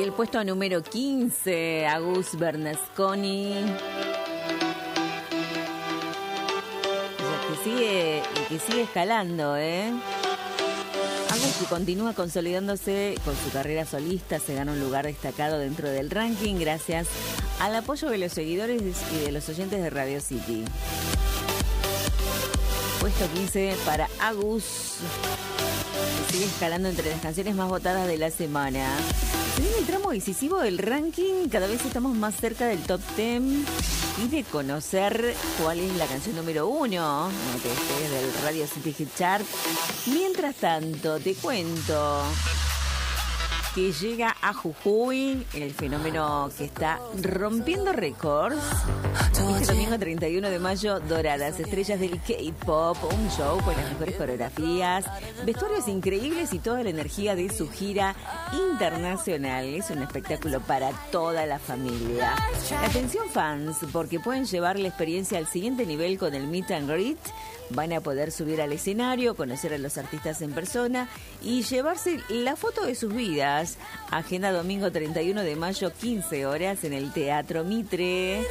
Y el puesto número 15, Agus Bernasconi. Que sigue escalando, Agus, que continúa consolidándose con su carrera solista, se gana un lugar destacado dentro del ranking gracias al apoyo de los seguidores y de los oyentes de Radio City. Puesto 15 para Agus, que sigue escalando entre las canciones más votadas de la semana. Se viene el tramo decisivo del ranking, cada vez estamos más cerca del top 10 y de conocer cuál es la canción número 1 del Radio City Hit Chart. Mientras tanto, te cuento que llega a Jujuy el fenómeno que está rompiendo récords. Este domingo 31 de mayo, Doradas, estrellas del K-pop, un show con las mejores coreografías, vestuarios increíbles y toda la energía de su gira internacional. Es un espectáculo para toda la familia. Atención fans, porque pueden llevar la experiencia al siguiente nivel con el Meet and Greet. Van a poder subir al escenario, conocer a los artistas en persona y llevarse la foto de sus vidas. Agenda domingo 31 de mayo, 15 horas en el Teatro Mitre.